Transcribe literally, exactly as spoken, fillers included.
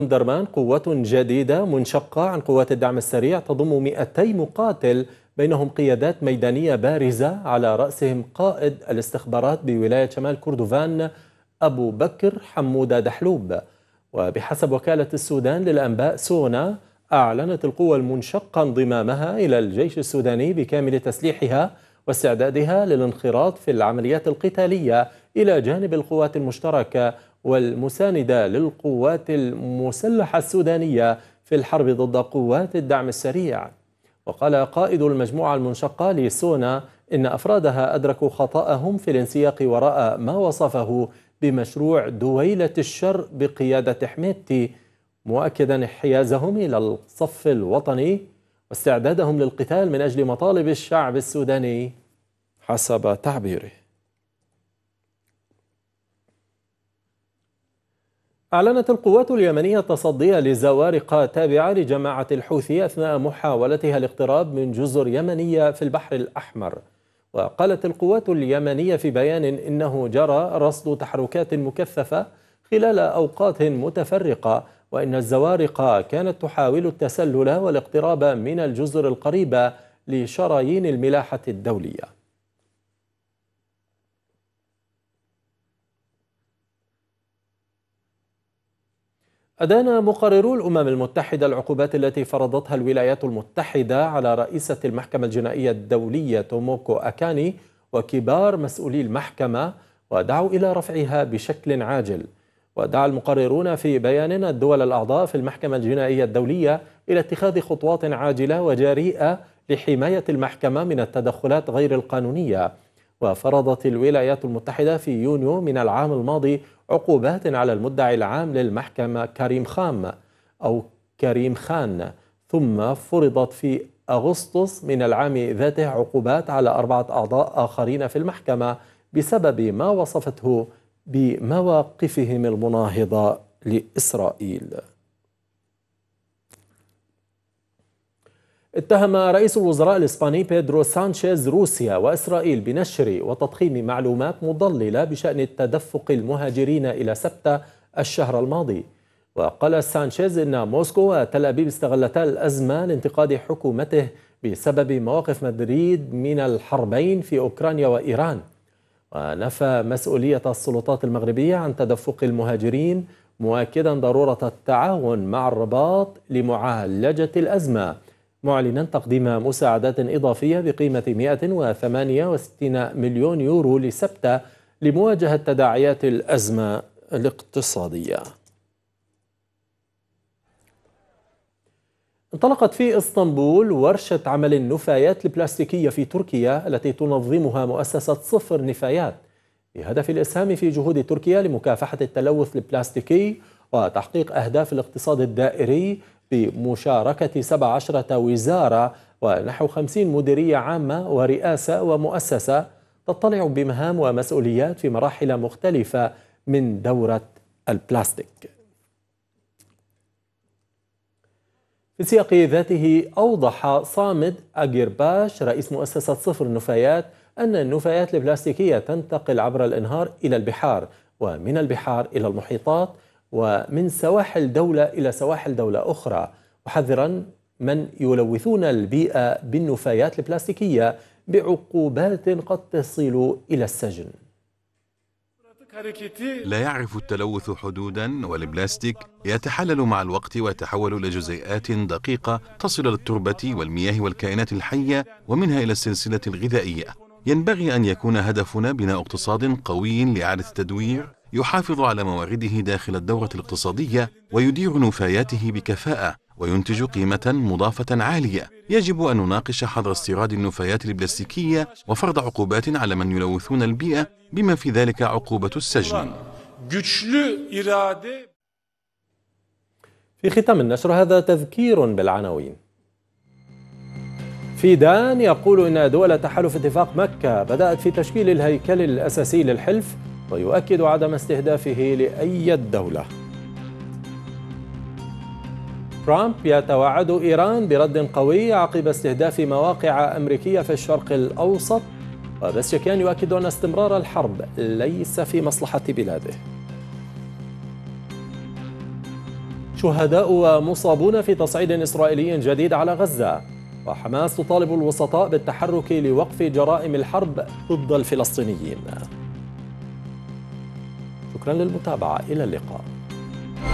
درمان قوة جديدة منشقة عن قوات الدعم السريع تضم مئتي مقاتل، بينهم قيادات ميدانية بارزة على رأسهم قائد الاستخبارات بولاية شمال كردفان أبو بكر حمودة دحلوب. وبحسب وكالة السودان للأنباء سونا، أعلنت القوى المنشقة انضمامها إلى الجيش السوداني بكامل تسليحها واستعدادها للانخراط في العمليات القتالية إلى جانب القوات المشتركة والمساندة للقوات المسلحة السودانية في الحرب ضد قوات الدعم السريع. وقال قائد المجموعة المنشقة لسونا إن أفرادها أدركوا خطأهم في الانسياق وراء ما وصفه بمشروع دويلة الشر بقيادة حميدتي، مؤكدا انحيازهم إلى الصف الوطني واستعدادهم للقتال من أجل مطالب الشعب السوداني حسب تعبيره. أعلنت القوات اليمنية التصدي لزوارق تابعة لجماعة الحوثي أثناء محاولتها الاقتراب من جزر يمنية في البحر الأحمر. وقالت القوات اليمنية في بيان إنه جرى رصد تحركات مكثفة خلال أوقات متفرقة، وإن الزوارق كانت تحاول التسلل والاقتراب من الجزر القريبة لشرايين الملاحة الدولية. أدان مقررو الأمم المتحدة العقوبات التي فرضتها الولايات المتحدة على رئيسة المحكمة الجنائية الدولية توموكو أكاني وكبار مسؤولي المحكمة، ودعوا إلى رفعها بشكل عاجل. ودعا المقررون في بيان الدول الأعضاء في المحكمة الجنائية الدولية إلى اتخاذ خطوات عاجلة وجريئة لحماية المحكمة من التدخلات غير القانونية. وفرضت الولايات المتحدة في يونيو من العام الماضي عقوبات على المدعي العام للمحكمة كريم خان أو كريم خان، ثم فرضت في أغسطس من العام ذاته عقوبات على أربعة أعضاء آخرين في المحكمة بسبب ما وصفته بمواقفهم المناهضة لإسرائيل. اتهم رئيس الوزراء الإسباني بيدرو سانشيز روسيا وإسرائيل بنشر وتضخيم معلومات مضللة بشأن التدفق المهاجرين إلى سبتة الشهر الماضي. وقال سانشيز إن موسكو وتل أبيب استغلتا الأزمة لانتقاد حكومته بسبب مواقف مدريد من الحربين في أوكرانيا وإيران. ونفى مسؤولية السلطات المغربية عن تدفق المهاجرين، مؤكدا ضرورة التعاون مع الرباط لمعالجة الأزمة، معلنا تقديم مساعدات إضافية بقيمة مئة وثمانية وستين مليون يورو لسبتة لمواجهة تداعيات الأزمة الاقتصادية. انطلقت في اسطنبول ورشة عمل النفايات البلاستيكية في تركيا التي تنظمها مؤسسة صفر نفايات، بهدف الإسهام في جهود تركيا لمكافحة التلوث البلاستيكي وتحقيق أهداف الاقتصاد الدائري بمشاركة سبع عشرة وزارة ونحو خمسين مديرية عامة ورئاسة ومؤسسة تطلع بمهام ومسؤوليات في مراحل مختلفة من دورة البلاستيك. في سياق ذاته أوضح صامد أجيرباش رئيس مؤسسة صفر النفايات أن النفايات البلاستيكية تنتقل عبر الأنهار إلى البحار، ومن البحار إلى المحيطات، ومن سواحل دولة إلى سواحل دولة أخرى، محذرا من يلوثون البيئة بالنفايات البلاستيكية بعقوبات قد تصل إلى السجن. لا يعرف التلوث حدودا، والبلاستيك يتحلل مع الوقت ويتحول إلى جزيئات دقيقة تصل للتربة والمياه والكائنات الحية ومنها إلى السلسلة الغذائية. ينبغي أن يكون هدفنا بناء اقتصاد قوي لإعادة التدوير يحافظ على موارده داخل الدورة الاقتصادية ويدير نفاياته بكفاءة وينتج قيمة مضافة عالية. يجب أن نناقش حظر استيراد النفايات البلاستيكية وفرض عقوبات على من يلوثون البيئة بما في ذلك عقوبة السجن. في ختام النشر هذا تذكير بالعناوين. فيدان يقول إن دول تحالف اتفاق مكة بدأت في تشكيل الهيكل الأساسي للحلف، ويؤكد عدم استهدافه لأي دولة. ترامب يتوعد إيران برد قوي عقب استهداف مواقع أمريكية في الشرق الأوسط، وبسشكيان يؤكد أن استمرار الحرب ليس في مصلحة بلاده. شهداء ومصابون في تصعيد إسرائيلي جديد على غزة، وحماس تطالب الوسطاء بالتحرك لوقف جرائم الحرب ضد الفلسطينيين. شكرا للمتابعة، إلى اللقاء.